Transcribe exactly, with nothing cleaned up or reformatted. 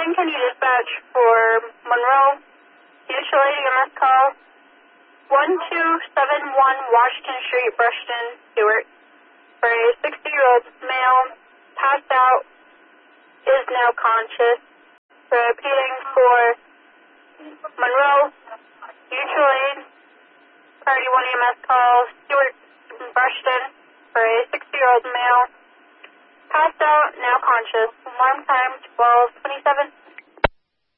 ten, can you dispatch for Monroe, mutual aid E M S call, one two seven one Washington Street, Brushton, Stewart, for a sixty-year-old male, passed out, is now conscious. Repeating for Monroe, mutual aid, priority one E M S call, Stewart, Brushton, for a sixty-year-old male, passed out, now conscious. Alarm time twelve twenty-seven.